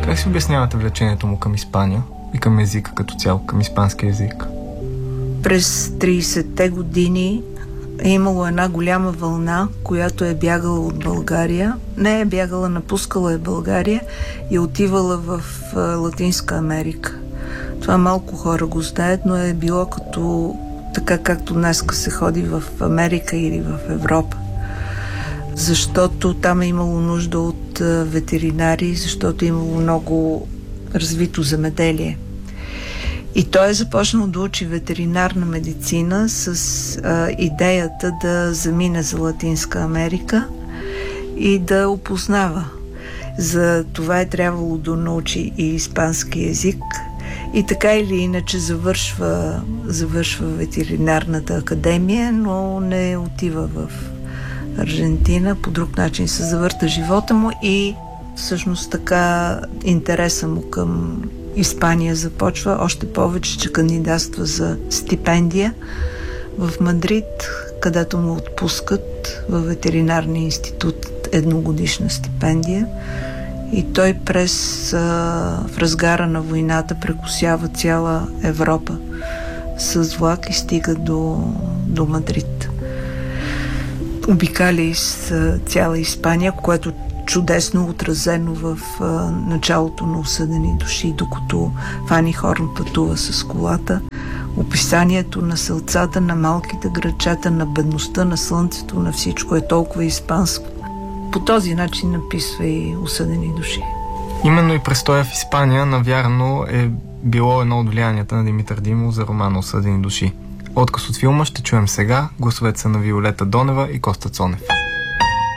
Как си обяснявате влечението му към Испания и към езика като цяло, към испански език? През 30-те години е имало една голяма вълна, която е бягала от България. Не е бягала, напускала е България и отивала в Латинска Америка. Това малко хора го знаят, но е било като така, както днеска се ходи в Америка или в Европа. Защото там е имало нужда от ветеринари, защото е имало много развито земеделие. И той е започнал да учи ветеринарна медицина с идеята да замине за Латинска Америка и да опознава. За това е трябвало да научи и испански език. И така или иначе завършва ветеринарната академия, но не отива в Аржентина. По друг начин се завърта живота му и всъщност така интереса му към Испания започва, още повече, че кандидатства за стипендия в Мадрид, където му отпускат във ветеринарния институт едногодишна стипендия. И той в разгара на войната прекусява цяла Европа с влак и стига до Мадрид. Обикаля из цяла Испания, което чудесно отразено в началото на Осъдени души, докато Фани Хорн пътува с колата. Описанието на селцата, на малките градчета, на бедността, на слънцето, на всичко е толкова испанско. По този начин написва и Осъдени души. Именно и престоя в Испания, навярно, е било едно от влиянията на Димитър Димов за романа Осъдени души. Отказ от филма ще чуем сега. Гласовете са на Виолета Донева и Коста Цонев.